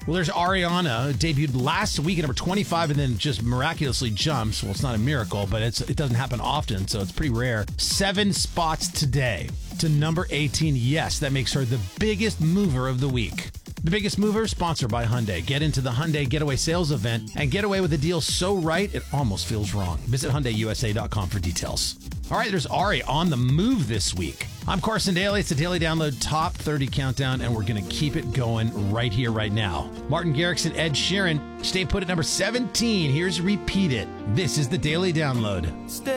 Well, there's Ariana, debuted last week at number 25 and then just miraculously jumps. Well, it's not a miracle, but it doesn't happen often, so it's pretty rare. 7 spots today to number 18. Yes, that makes her the biggest mover of the week. The Biggest Mover, sponsored by Hyundai. Get into the Hyundai Getaway Sales Event and get away with a deal so right, it almost feels wrong. Visit HyundaiUSA.com for details. All right, there's Ari on the move this week. I'm Carson Daly. It's the Daily Download Top 30 Countdown, and we're going to keep it going right here, right now. Martin Garrix and Ed Sheeran stay put at number 17. Here's Repeat It. This is the Daily Download.